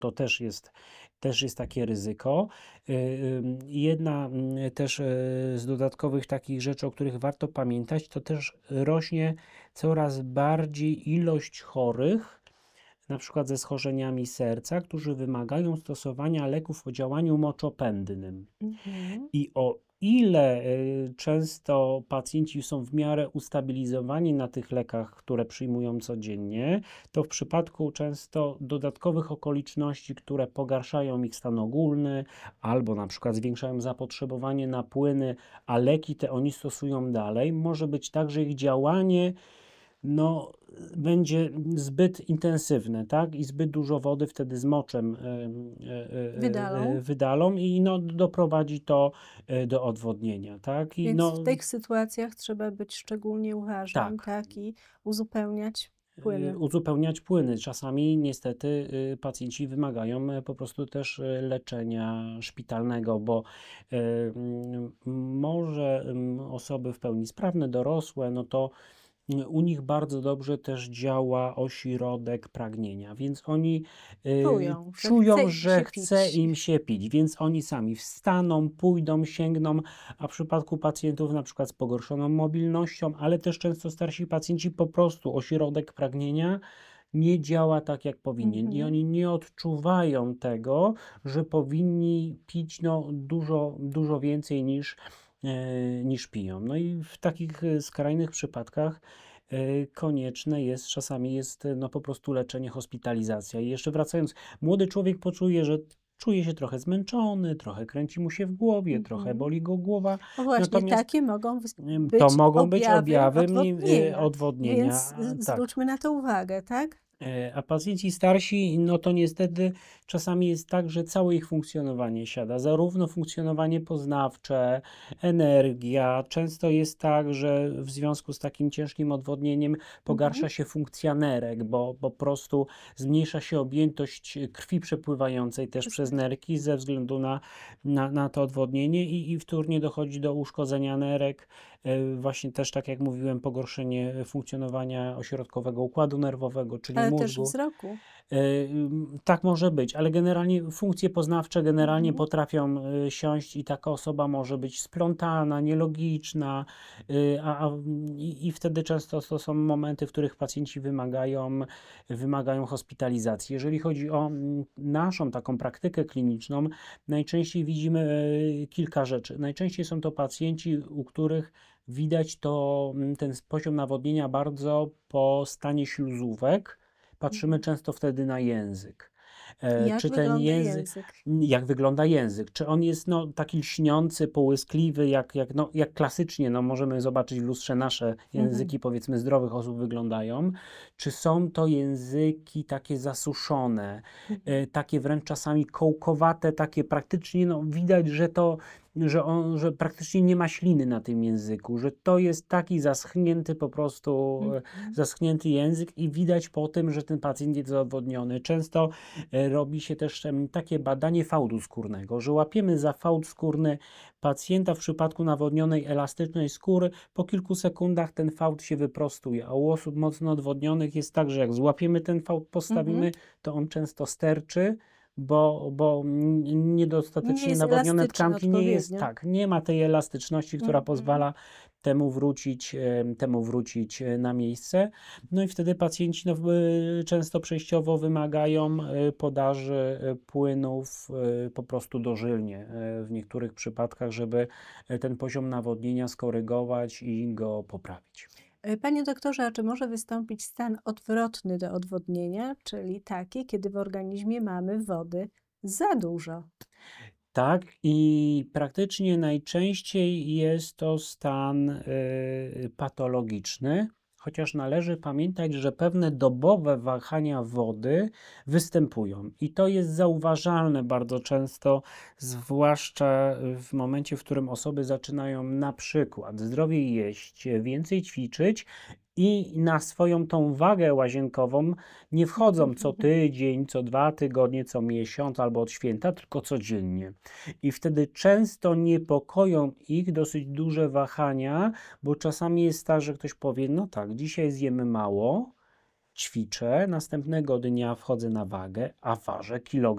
to też jest takie ryzyko. Jedna też z dodatkowych takich rzeczy, o których warto pamiętać, to też rośnie coraz bardziej ilość chorych, na przykład ze schorzeniami serca, którzy wymagają stosowania leków o działaniu moczopędnym. Mhm. I o ile często pacjenci są w miarę ustabilizowani na tych lekach, które przyjmują codziennie, to w przypadku często dodatkowych okoliczności, które pogarszają ich stan ogólny, albo na przykład zwiększają zapotrzebowanie na płyny, a leki te oni stosują dalej, może być tak, że ich działanie no, będzie zbyt intensywne, tak? I zbyt dużo wody wtedy z moczem Wydalą. wydalą i no, doprowadzi to do odwodnienia, tak? I Więc w no, tych sytuacjach trzeba być szczególnie uważnym, tak, tak, i uzupełniać płyny. uzupełniać płyny. Czasami niestety pacjenci wymagają po prostu też leczenia szpitalnego, bo może osoby w pełni sprawne, dorosłe, no to u nich bardzo dobrze też działa ośrodek pragnienia, więc oni Czują, że chce czują, im że się chce pić. im się pić, więc oni sami wstaną, pójdą, sięgną, a w przypadku pacjentów na przykład z pogorszoną mobilnością, ale też często starsi pacjenci, po prostu ośrodek pragnienia nie działa tak, jak powinien i Mhm. oni nie odczuwają tego, że powinni pić no, dużo więcej niż piją. No i w takich skrajnych przypadkach konieczne jest, czasami jest no po prostu leczenie, hospitalizacja. I jeszcze wracając, młody człowiek poczuje, że czuje się trochę zmęczony, trochę kręci mu się w głowie, trochę Mhm. boli go głowa, No właśnie, natomiast takie mogą to być mogą być objawy objawy odwodnienia, odwodnienia, więc tak. zwróćmy na to uwagę, tak? A pacjenci starsi, no to niestety czasami jest tak, że całe ich funkcjonowanie siada, zarówno funkcjonowanie poznawcze, energia. Często jest tak, że w związku z takim ciężkim odwodnieniem Mhm. pogarsza się funkcja nerek, bo po prostu zmniejsza się objętość krwi przepływającej też przez Przestań. nerki ze względu na to odwodnienie i wtórnie dochodzi do uszkodzenia nerek. Właśnie też, tak jak mówiłem, pogorszenie funkcjonowania ośrodkowego układu nerwowego, czyli Ale też mózgu. wzroku. Tak może być, ale generalnie funkcje poznawcze generalnie Mhm. potrafią siąść i taka osoba może być splątana, nielogiczna, i wtedy często to są momenty, w których pacjenci wymagają hospitalizacji. Jeżeli chodzi o naszą taką praktykę kliniczną, najczęściej widzimy kilka rzeczy. Najczęściej są to pacjenci, u których widać ten poziom nawodnienia bardzo po stanie śluzówek. Patrzymy Mhm. często wtedy na język. Jak Czy ten wygląda język, język? jak wygląda język? Czy on jest no, taki lśniący, połyskliwy, jak klasycznie no, możemy zobaczyć w lustrze nasze Mhm. języki, powiedzmy, zdrowych osób wyglądają? Czy są to języki takie zasuszone, Mhm. takie wręcz czasami kołkowate, takie praktycznie no, widać, że praktycznie nie ma śliny na tym języku, że to jest taki zaschnięty po prostu, Mhm. zaschnięty język i widać po tym, że ten pacjent jest odwodniony. Często robi się też takie badanie fałdu skórnego, że łapiemy za fałd skórny pacjenta w przypadku nawodnionej elastycznej skóry, po kilku sekundach ten fałd się wyprostuje, a u osób mocno odwodnionych jest tak, że jak złapiemy ten fałd, Mhm. postawimy, to on często sterczy, bo Nie niedostatecznie jest nawodnione elastyczny tkanki nie jest odpowiednio. tak, nie ma tej elastyczności, która Mhm. pozwala temu wrócić na miejsce. No i wtedy pacjenci no, często przejściowo wymagają podaży płynów po prostu dożylnie w niektórych przypadkach, żeby ten poziom nawodnienia skorygować i go poprawić. Panie doktorze, a czy może wystąpić stan odwrotny do odwodnienia, czyli taki, kiedy w organizmie mamy wody za dużo? Tak, i praktycznie najczęściej jest to stan patologiczny, chociaż należy pamiętać, że pewne dobowe wahania wody występują. I to jest zauważalne bardzo często, zwłaszcza w momencie, w którym osoby zaczynają na przykład zdrowiej jeść, więcej ćwiczyć i na swoją tą wagę łazienkową nie wchodzą co tydzień, co 2 tygodnie, co miesiąc albo od święta, tylko codziennie. I wtedy często niepokoją ich dosyć duże wahania, bo czasami jest tak, że ktoś powie, no tak, dzisiaj zjemy mało, ćwiczę, następnego dnia wchodzę na wagę, a ważę 1,5 kg